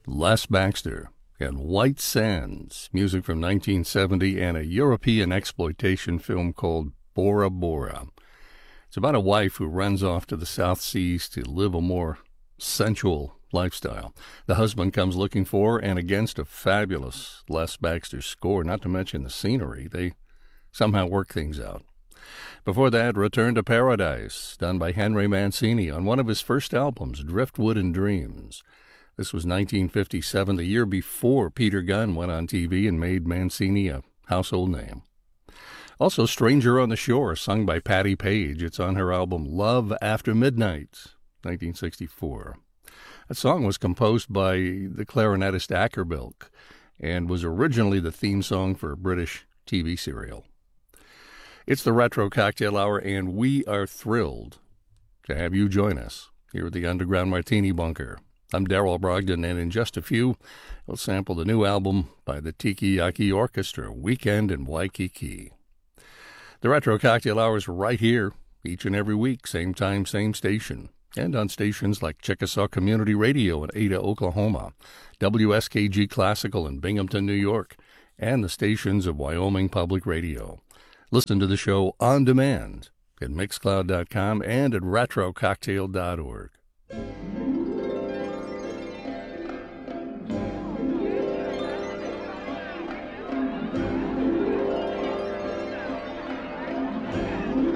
Les Baxter and White Sands, music from 1970, and a European exploitation film called Bora Bora. It's about a wife who runs off to the South Seas to live a more sensual lifestyle. The husband comes looking for her, and against a fabulous Les Baxter score, not to mention the scenery, they somehow work things out. Before that, Return to Paradise, done by Henry Mancini on one of his first albums, Driftwood and Dreams. This was 1957, the year before Peter Gunn went on TV and made Mancini a household name. Also, Stranger on the Shore, sung by Patti Page. It's on her album Love After Midnight, 1964. That song was composed by the clarinetist Akerbilk and was originally the theme song for a British TV serial. It's the Retro Cocktail Hour, and we are thrilled to have you join us here at the Underground Martini Bunker. I'm Darrell Brogdon, and in just a few, we'll sample the new album by the Tiki Yaki Orchestra, Weekend in Waikiki. The Retro Cocktail Hour is right here, each and every week, same time, same station, and on stations like Chickasaw Community Radio in Ada, Oklahoma, WSKG Classical in Binghamton, New York, and the stations of Wyoming Public Radio. Listen to the show on demand at Mixcloud.com and at RetroCocktail.org.